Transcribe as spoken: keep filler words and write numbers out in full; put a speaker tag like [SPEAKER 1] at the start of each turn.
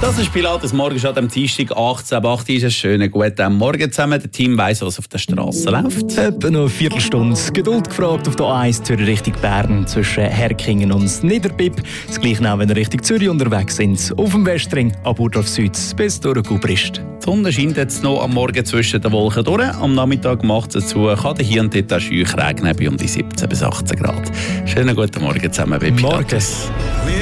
[SPEAKER 1] Das ist Pilates morgen schon am Dienstag achtzehn Uhr acht. Ist ein schöner guten Morgen zusammen. Der Team weiss, was auf der Straße läuft.
[SPEAKER 2] Etwa noch eine Viertelstunde Geduld gefragt auf der A eins Zürich Richtung Bern zwischen Herkingen und Niederbipp. Das gleiche auch, wenn ihr Richtung Zürich unterwegs sind. Auf dem Westring, ab Burdorf Süd bis durch Gubrist.
[SPEAKER 1] Die Sonne scheint jetzt noch am Morgen zwischen den Wolken durch. Am Nachmittag macht es dazu, kann hier und dort auch scheuch regnen bei um die siebzehn bis achtzehn Grad. Schönen guten Morgen zusammen bei Pilates.
[SPEAKER 2] Morgen.